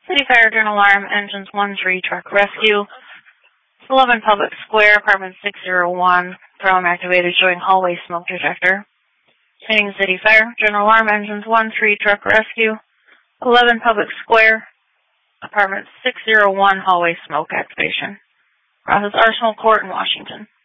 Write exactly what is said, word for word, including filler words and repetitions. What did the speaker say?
City Fire Journal Alarm, Engines one three, Truck Rescue. eleven Public Square, Apartment six oh one, Drone activated showing hallway smoke detector. Phoenix City Fire, General Alarm, Engines one three, Truck Rescue. eleven Public Square, Apartment six oh one, hallway smoke activation. Process Arsenal Court in Washington.